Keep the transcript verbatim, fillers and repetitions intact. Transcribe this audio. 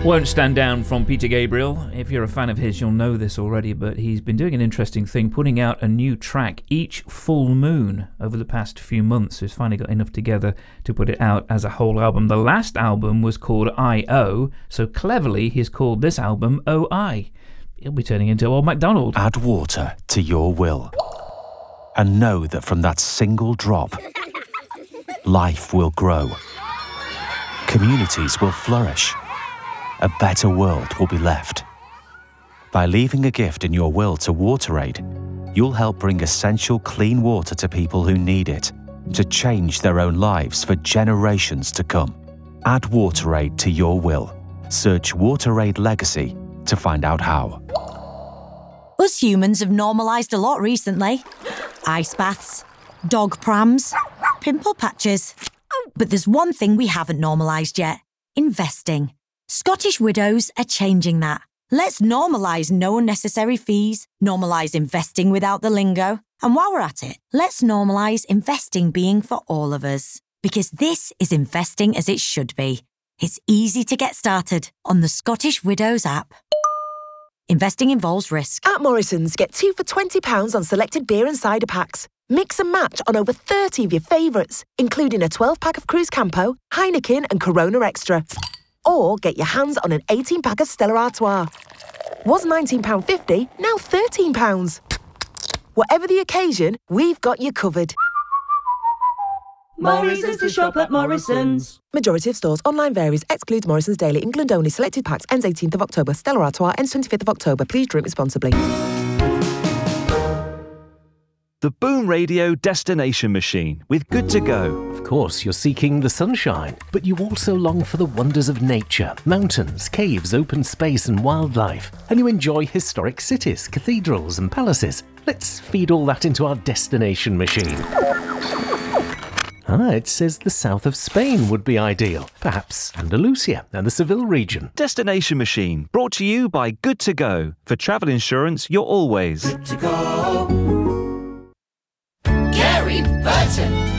Won't Stand Down from Peter Gabriel. If you're a fan of his, you'll know this already, but he's been doing an interesting thing, putting out a new track each full moon over the past few months. So he's finally got enough together to put it out as a whole album. The last album was called I O, so cleverly he's called this album O I. He'll be turning into Old MacDonald. Add water to your will, and know that from that single drop, life will grow. Communities will flourish. A better world will be left. By leaving a gift in your will to WaterAid, you'll help bring essential clean water to people who need it, to change their own lives for generations to come. Add WaterAid to your will. Search WaterAid Legacy to find out how. Us humans have normalised a lot recently. Ice baths, dog prams, pimple patches. But there's one thing we haven't normalised yet. Investing. Scottish Widows are changing that. Let's normalise no unnecessary fees, normalise investing without the lingo, and while we're at it, let's normalise investing being for all of us. Because this is investing as it should be. It's easy to get started on the Scottish Widows app. Investing involves risk. At Morrison's, get two for twenty pounds on selected beer and cider packs. Mix and match on over thirty of your favourites, including a twelve-pack of Cruz Campo, Heineken and Corona Extra. Or get your hands on an eighteen-pack of Stella Artois. Was nineteen pounds fifty, now thirteen pounds. Whatever the occasion, we've got you covered. Morrison's to shop at Morrison's. Majority of stores. Online varies. Excludes Morrison's Daily. England only. Selected packs. Ends eighteenth of October. Stella Artois ends twenty-fifth of October. Please drink responsibly. The Boom Radio Destination Machine with Good to Go. Of course, you're seeking the sunshine, but you also long for the wonders of nature, mountains, caves, open space and wildlife. And you enjoy historic cities, cathedrals and palaces. Let's feed all that into our destination machine. Ah, it says the south of Spain would be ideal. Perhaps Andalusia and the Seville region. Destination Machine, brought to you by Good to Go. For travel insurance, you're always Good to go. Gary Burton.